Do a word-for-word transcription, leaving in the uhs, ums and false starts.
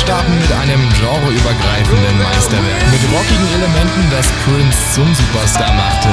starten mit einem genreübergreifenden Meisterwerk. Mit rockigen Elementen, das Prince zum Superstar machte.